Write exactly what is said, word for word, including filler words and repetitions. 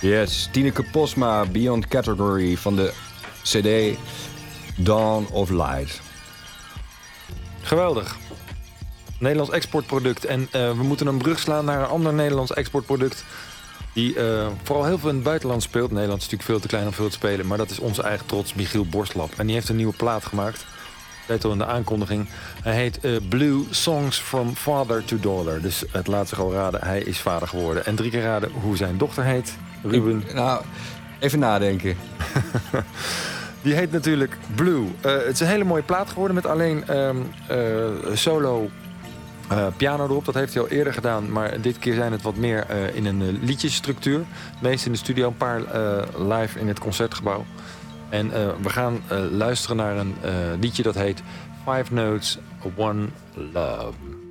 Yes, Tineke Posma, Beyond Category van de C D Dawn of Light. Geweldig. Nederlands exportproduct. En uh, we moeten een brug slaan naar een ander Nederlands exportproduct... die uh, vooral heel veel in het buitenland speelt. Nederland is natuurlijk veel te klein om veel te spelen... maar dat is onze eigen trots, Michiel Borstlap. En die heeft een nieuwe plaat gemaakt. Net al in de aankondiging. Hij heet uh, Blue Songs from Father to Daughter. Dus het laat zich al raden, hij is vader geworden. En drie keer raden hoe zijn dochter heet. Ruben. Ik, nou, even nadenken. Die heet natuurlijk Blue. Uh, het is een hele mooie plaat geworden met alleen um, uh, solo uh, piano erop. Dat heeft hij al eerder gedaan, maar dit keer zijn het wat meer uh, in een uh, liedjesstructuur. Meest in de studio, een paar uh, live in het concertgebouw. En uh, we gaan uh, luisteren naar een uh, liedje dat heet Five Notes, One Love.